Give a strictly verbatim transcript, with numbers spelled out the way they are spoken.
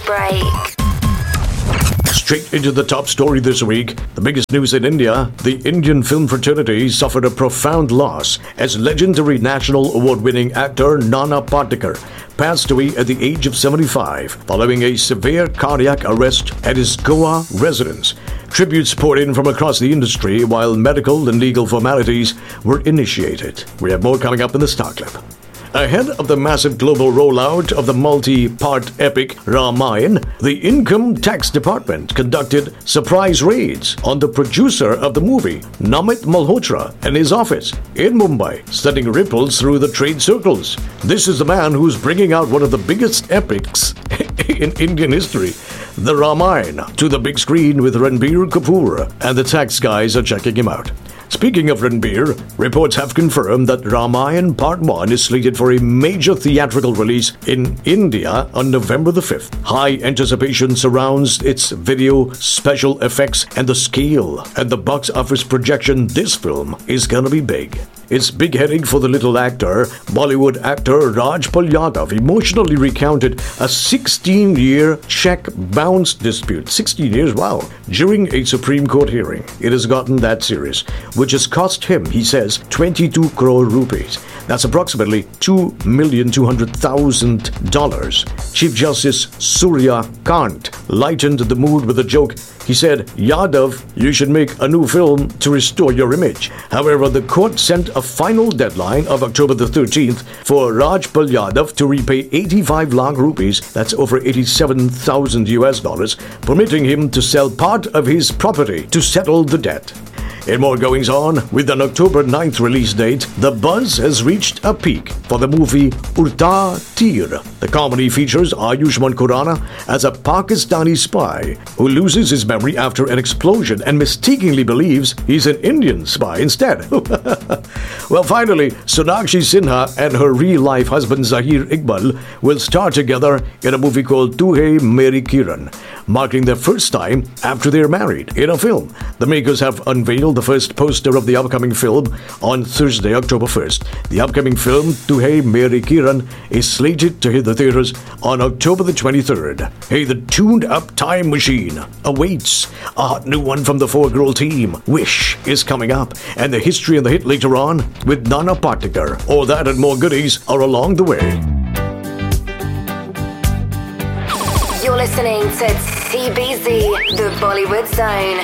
break. Straight into the top story this week. The biggest news in India, the Indian film fraternity suffered a profound loss as legendary national award-winning actor Nana Patekar passed away at the age of seventy-five following a severe cardiac arrest at his Goa residence. Tributes poured in from across the industry while medical and legal formalities were initiated. We have more coming up in the Star Clip. Ahead of the massive global rollout of the multi-part epic Ramayana, the Income Tax Department conducted surprise raids on the producer of the movie, Namit Malhotra, and his office in Mumbai, sending ripples through the trade circles. This is the man who's bringing out one of the biggest epics in Indian history, the Ramayana, to the big screen with Ranbir Kapoor, and the tax guys are checking him out. Speaking of Ranbir, reports have confirmed that Ramayana Part one is slated for a major theatrical release in India on November the fifth. High anticipation surrounds its video, special effects, and the scale and the box office projection. This film is gonna be big. It's big heading for the little actor. Bollywood actor Rajpal Yadav emotionally recounted a sixteen-year check bounce dispute. sixteen years, wow. During a Supreme Court hearing. It has gotten that serious, which has cost him, he says, twenty-two crore rupees. That's approximately two million two hundred thousand dollars. Chief Justice Surya Kant lightened the mood with a joke. He said, Yadav, you should make a new film to restore your image. However, the court sent a final deadline of October the thirteenth for Rajpal Yadav to repay eighty-five lakh rupees, that's over eighty-seven thousand U S dollars, permitting him to sell part of his property to settle the debt. In more goings on, with an October ninth release date, the buzz has reached a peak for the movie Udta Tir. The comedy features Ayushmann Khurrana as a Pakistani spy who loses his memory after an explosion and mistakenly believes he's an Indian spy instead. Well, finally, Sonakshi Sinha and her real-life husband Zahir Iqbal will star together in a movie called Tu Hai Meri Kiran, marking their first time after they're married in a film. The makers have unveiled the first poster of the upcoming film on Thursday, October first. The upcoming film, Tu Hai Meri Kiran, is slated to hit the theaters on October the twenty-third. Hey, the tuned-up time machine awaits. A hot new one from the four-girl team, Wish, is coming up, and the history and the hit later on with Nana Patekar. All that and more goodies are along the way. You're listening to T B Z, the Bollywood Zone.